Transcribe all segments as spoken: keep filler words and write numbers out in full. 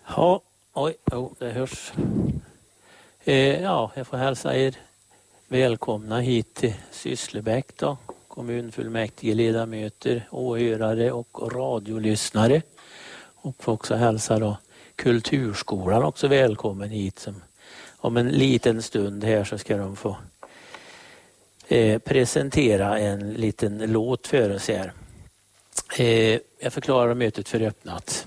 Ja, oj, oh, det hörs. Eh, ja, jag får hälsa er välkomna hit till Sysslebäck då. Kommunfullmäktige ledamöter, åhörare och radiolyssnare. Och får också hälsa då Kulturskolan också välkommen hit. Som, om en liten stund här så ska de få eh, presentera en liten låt för oss här. Eh, jag förklarar mötet för öppnat.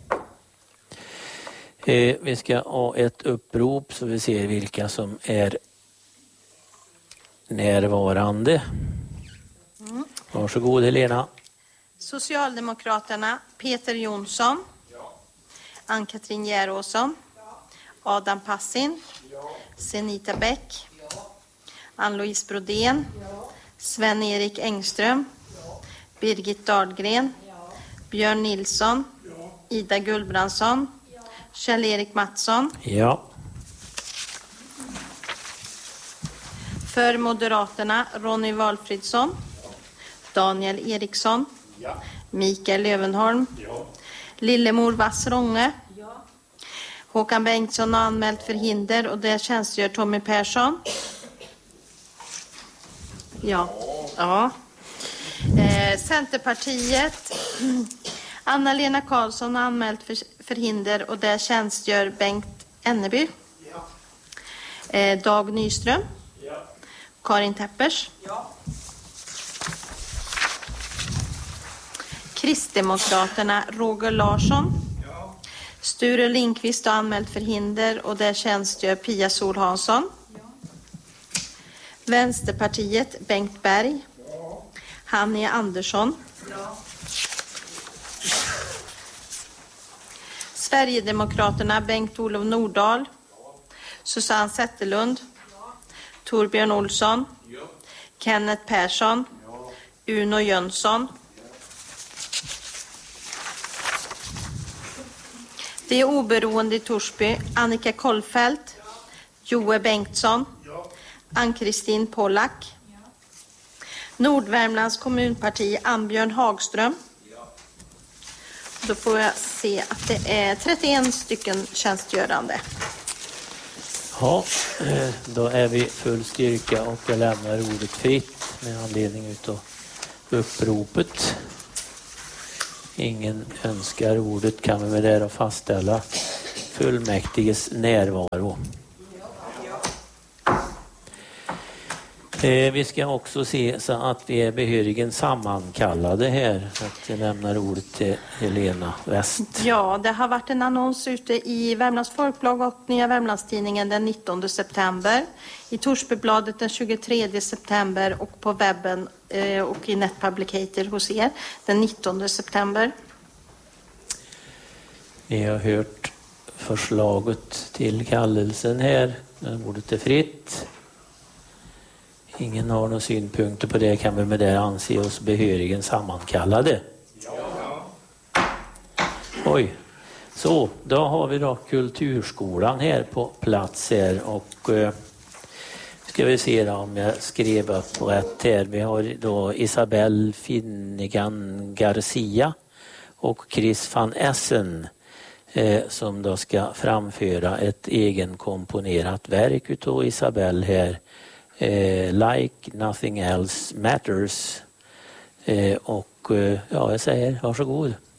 Eh, vi ska ha ett upprop så vi ser vilka som är närvarande. Mm. Varsågod Helena. Socialdemokraterna Peter Jonsson, ja. Ann-Katrin Järåsson, ja. Adam Passin, ja. Senita Bäck, ja. Ann-Louise Brodén, ja. Sven-Erik Engström, ja. Birgit Dahlgren, ja. Björn Nilsson, ja. Ida Gullbrandsson, ja. Kjell-Erik Mattsson. Ja. För Moderaterna Ronny Walfridsson, ja. Daniel Eriksson, ja. Mikael Lövenholm, ja. Lillemor Vassrånge, ja. Håkan Bengtsson har anmält förhinder och där tjänstgör Tommy Persson. Ja, ja. Eh, Centerpartiet Anna-Lena Karlsson har anmält för, förhinder och där tjänstgör Bengt Enneby. Ja. Eh, Dag Nyström, ja. Karin Teppers, ja. Kristdemokraterna Roger Larsson, ja. Sture Lindqvist har anmält förhinder och där tjänstgör Pia Solhansson. Ja. Vänsterpartiet Bengt Berg, ja. Hanni Andersson, ja. Sverigedemokraterna Bengt-Olof Nordahl, ja. Susanne Zetterlund, ja. Torbjörn Olsson, ja. Kenneth Persson, ja. Uno Jönsson. Det är oberoende i Torsby Annika Kollfält, ja. Joe Bengtsson, ja. Ann-Kristin Pollack, ja. Nordvärmlands kommunparti Ambjörn Hagström. Ja. Då får jag se att det är trettioen stycken tjänstgörande. Ja, då är vi full styrka och jag lämnar ordet fritt med anledning av uppropet. Ingen önskar ordet, kan vi med det och fastställa fullmäktiges närvaro. Eh, vi ska också se så att vi är behörigen sammankallade här. Så att jag lämnar ordet till Helena West. Ja, det har varit en annons ute i Värmlands Folkblad och Nya Värmlandstidningen den nittonde september. I Torsbybladet den tjugotredje september och på webben eh, och i Netpublicator hos er den nittonde september. Ni har hört förslaget till kallelsen här. Ordet är fritt. Ingen har några synpunkter på det, kan vi med det anse oss behörigen sammankallade. Ja. Oj, så då har vi då Kulturskolan här på plats här och eh, ska vi se då om jag skrev upp på rätt här. Vi har då Isabelle Finnegan Garcia och Chris van Essen eh, som då ska framföra ett egenkomponerat verk utav Isabelle här. Eh, like nothing else matters. Eh, och eh, ja, jag säger varsågod.